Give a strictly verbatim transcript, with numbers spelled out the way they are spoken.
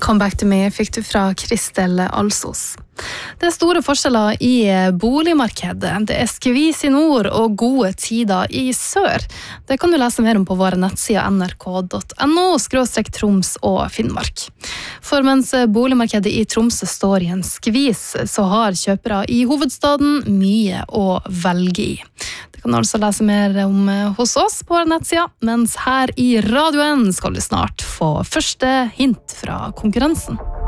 Come Back to Me fikk du fra Kristel Alsos. Det er store forskjeller i boligmarkedet. Det er skvis i nord og gode tider i sør. Det kan du lese mer om på våre nettsider n r k punktum no skråstrek Troms og Finnmark. For mens boligmarkedet i Tromsø står i en skvis, så har kjøpere i hovedstaden mye å velge i. Det kan du altså lese mer om hos oss på våre nettsider, mens her i radioen skal du snart få første hint fra konkurransen.